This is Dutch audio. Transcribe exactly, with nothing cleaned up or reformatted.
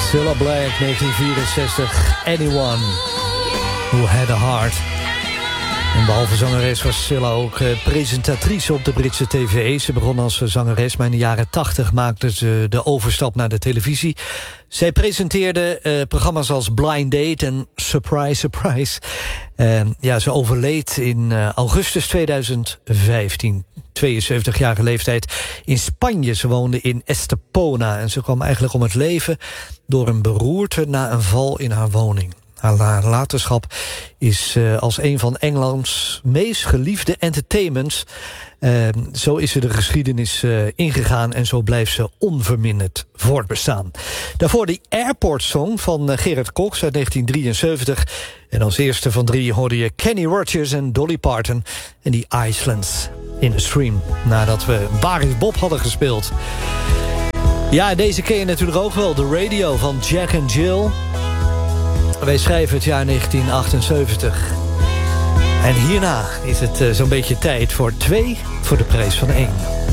Cilla Black, negentien vierenzestig. Anyone who had a heart. En behalve zangeres was Cilla ook uh, presentatrice op de Britse tv. Ze begon als zangeres, maar in de jaren tachtig maakte ze de overstap naar de televisie. Zij presenteerde uh, programma's als Blind Date en Surprise, Surprise. Uh, ja, ze overleed in uh, augustus tweeduizend vijftien. tweeënzeventigjarige leeftijd in Spanje. Ze woonde in Estepona en ze kwam eigenlijk om het leven door een beroerte na een val in haar woning. Haar nalatenschap is uh, als een van Engelands meest geliefde entertainments. Uh, zo is ze de geschiedenis uh, ingegaan en zo blijft ze onverminderd voortbestaan. Daarvoor de Airport Song van uh, Gerard Cox uit negentien drieënzeventig. En als eerste van drie hoorde je Kenny Rogers en Dolly Parton en die Islands in the Stream. Nadat we Baris Bob hadden gespeeld. Ja, deze ken je natuurlijk ook wel. De Radio van Jack and Jill. Wij schrijven het jaar negentien achtenzeventig. En hierna is het uh, zo'n beetje tijd voor twee voor de prijs van één.